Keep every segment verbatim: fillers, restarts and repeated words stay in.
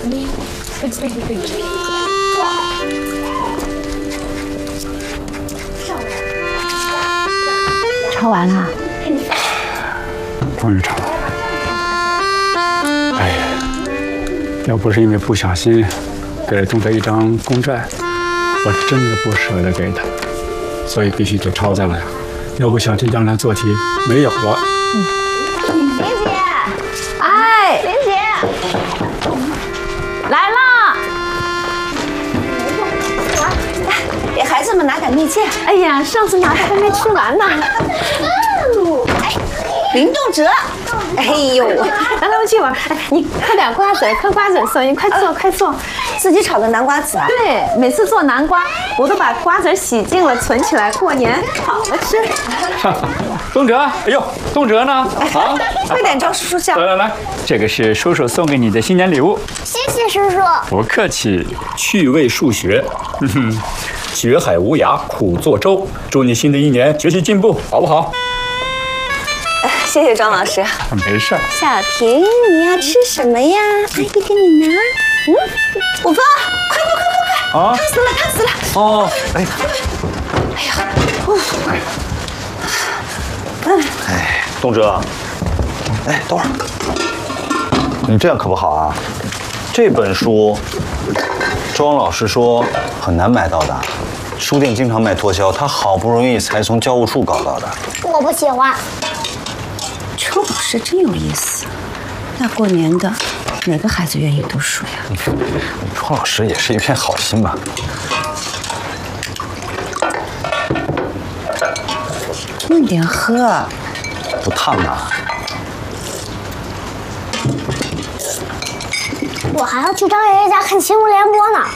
抄完了。 终于抄了。哎呀，要不是因为不小心给了东哲一张公债，我真的不舍得给他，所以必须得抄下来。要不小心将来做题没有了。 嗯。玲姐，哎，玲姐，来了。给孩子们拿点蜜饯。哎呀，上次拿的还没吃完呢。哎，林动哲，哎呦，来来，我去玩。哎，你嗑点瓜子，嗑瓜子送你，快坐，快坐。自己炒的南瓜子啊？对，每次做南瓜，我都把瓜子洗净了，存起来，过年好了吃。 东哲，哎呦，东哲呢？啊， 快点招叔叔笑。 来来来，这个是叔叔送给你的新年礼物。 谢谢叔叔。 不客气。趣味数学，哼哼，学海无涯苦作舟。祝你新的一年学习进步，好不好？ 谢谢庄老师。 没事。 小婷，你要吃什么呀？阿姨给你拿。嗯，五芳，快快快快快！啊，烫死了，烫死了！ 哦，哎， 哎呀，哦， 哎，哎，东哲，哎，等会儿，你这样可不好啊！这本书，庄老师说很难买到的，书店经常卖脱销，他好不容易才从教务处搞到的。 我不喜欢。 周老师真有意思，大过年的。哪个孩子愿意读书呀？ 庄老师也是一片好心吧。 慢点喝， 不烫啊。 我还要去张爷爷家看《新闻联播》呢。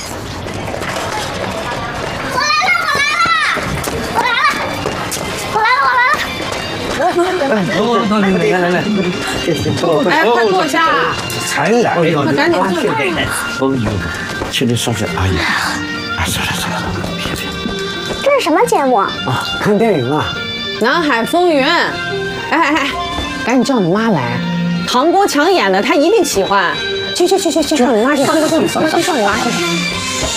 我来了，我来了，我来了，我来了，我来了。 来来来来， 哎，快坐下。 才来，哎呦， 赶紧坐。 哎呦，去那上去，哎呀，哎，算了算了，别别。 这是什么节目啊？ 看电影啊， 《南海风云》。哎哎哎，赶紧叫你妈来，唐国强演的，她一定喜欢。去去去去去，叫你妈去，去去去，去叫你妈去。